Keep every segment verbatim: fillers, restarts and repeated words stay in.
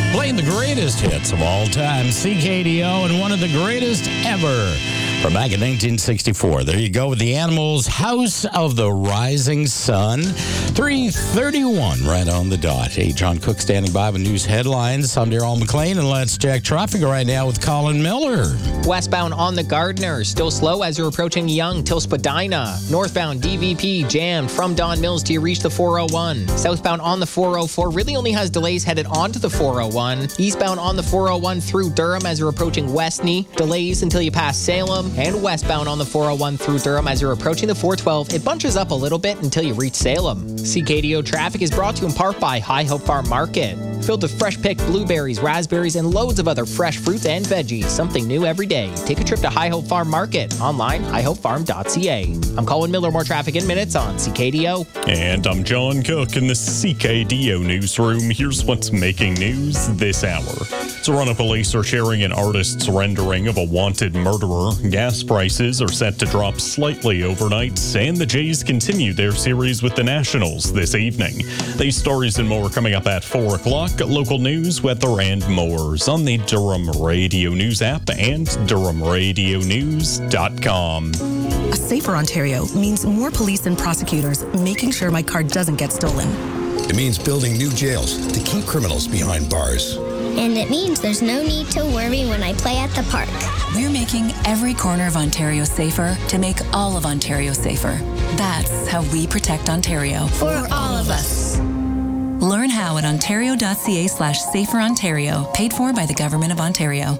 Playing the greatest hits of all time, C K D O, and one of the greatest ever from back in nineteen sixty-four. There you go with the Animals, House of the Rising Sun. three thirty-one right on the dot. Hey, John Cook standing by with news headlines. I'm Darryl McLean, and let's check traffic right now with Colin Miller. Westbound on the Gardner, still slow as you're approaching Young till Spadina. Northbound D V P jammed from Don Mills till you reach the four oh one. Southbound on the four oh four really only has delays headed onto the four oh one. Eastbound on the four oh one through Durham as you're approaching Westney. Delays until you pass Salem. And westbound on the four oh one through Durham as you're approaching the four twelve. It bunches up a little bit until you reach Salem. C K D O traffic is brought to you in part by High Hope Farm Market. Filled with fresh picked blueberries, raspberries, and loads of other fresh fruits and veggies. Something new every day. Take a trip to High Hope Farm Market. Online, high hope farm dot c a. I'm Colin Miller. More traffic in minutes on C K D O. And I'm John Cook in the C K D O newsroom. Here's what's making news this hour. Toronto police are sharing an artist's rendering of a wanted murderer. Gas prices are set to drop slightly overnight, and the Jays continue their series with the Nationals this evening. These stories and more coming up at four o'clock. Local news, weather, and more on the Durham Radio News app and durham radio news dot com. A safer Ontario means more police and prosecutors making sure my car doesn't get stolen. It means building new jails to keep criminals behind bars. And it means there's no need to worry when I play at the park. We're making every corner of Ontario safer to make all of Ontario safer. That's how we protect Ontario. For all of us. Learn how at ontario.ca slash safer Ontario. Paid for by the Government of Ontario.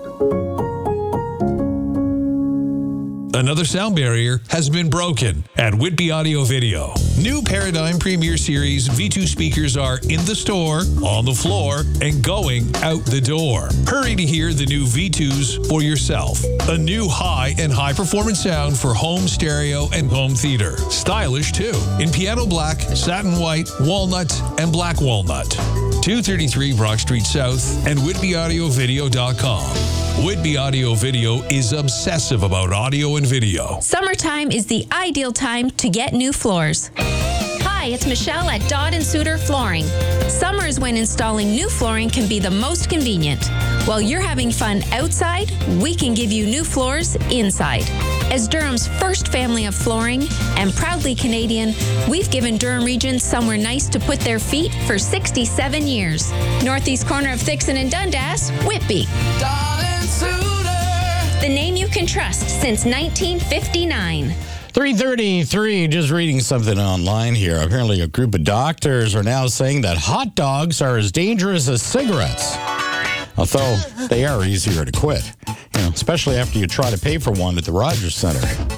Another sound barrier has been broken at Whitby Audio Video. New Paradigm Premier Series V two speakers are in the store, on the floor, and going out the door. Hurry to hear the new V twos for yourself. A new high and high performance sound for home stereo and home theater. Stylish too, in piano black, satin white, walnut, and black walnut. two thirty-three Brock Street South and whitby audio video dot com. Whitby Audio Video is obsessive about audio and video. Summertime is the ideal time to get new floors. Hi, it's Michelle at Dodd and Suter Flooring. Summer is when installing new flooring can be the most convenient. While you're having fun outside, we can give you new floors inside. As Durham's first family of flooring and proudly Canadian, we've given Durham Region somewhere nice to put their feet for sixty-seven years. Northeast corner of Thixon and Dundas, Whitby. Dodd and Suter. The name you can trust since nineteen fifty-nine. three thirty-three, just reading something online here. Apparently a group of doctors are now saying that hot dogs are as dangerous as cigarettes. Although they are easier to quit, you know, especially after you try to pay for one at the Rogers Centre.